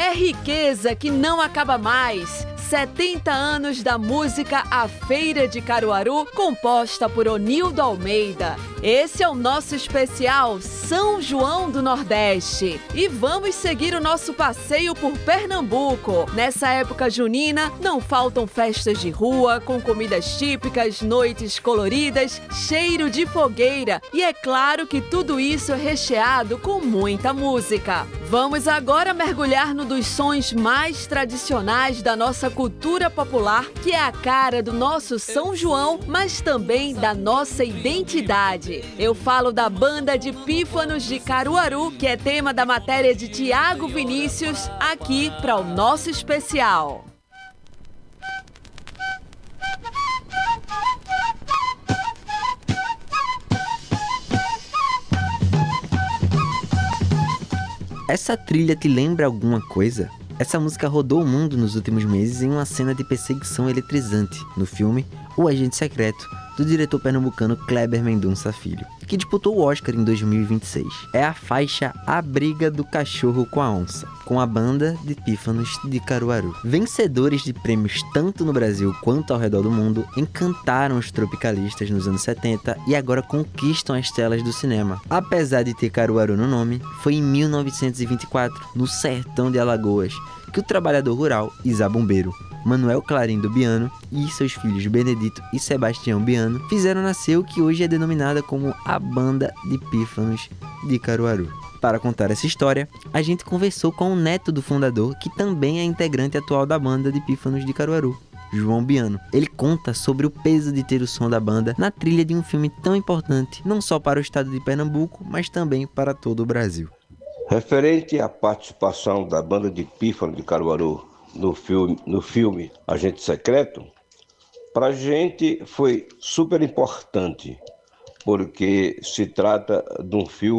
É riqueza que não acaba mais. 70 anos da música A Feira de Caruaru, composta por Onildo Almeida. Esse é o nosso especial São João do Nordeste. E vamos seguir o nosso passeio por Pernambuco. Nessa época junina, não faltam festas de rua, com comidas típicas, noites coloridas, cheiro de fogueira. E é claro que tudo isso é recheado com muita música. Vamos agora mergulhar no dos sons mais tradicionais da nossa cultura popular, que é a cara do nosso São João, mas também da nossa identidade. Eu falo da Banda de Pífanos de Caruaru, que é tema da matéria de Tiago Vinícius, aqui para o nosso especial. Essa trilha te lembra alguma coisa? Essa música rodou o mundo nos últimos meses em uma cena de perseguição eletrizante no filme O Agente Secreto, do diretor pernambucano Kleber Mendonça Filho, que disputou o Oscar em 2026. É a faixa A Briga do Cachorro com a Onça, com a Banda de Pífanos de Caruaru. Vencedores de prêmios tanto no Brasil quanto ao redor do mundo, encantaram os tropicalistas nos anos 70 e agora conquistam as telas do cinema. Apesar de ter Caruaru no nome, foi em 1924, no sertão de Alagoas, que o trabalhador rural e zabumbeiro Manuel Clarindo Biano e seus filhos Benedito e Sebastião Biano fizeram nascer o que hoje é denominada como a Banda de Pífanos de Caruaru. Para contar essa história, a gente conversou com o neto do fundador, que também é integrante atual da Banda de Pífanos de Caruaru, João Biano. Ele conta sobre o peso de ter o som da banda na trilha de um filme tão importante, não só para o estado de Pernambuco, mas também para todo o Brasil. Referente à participação da Banda de Pífanos de Caruaru no filme Agente Secreto, para a gente foi super importante, porque se trata de um filme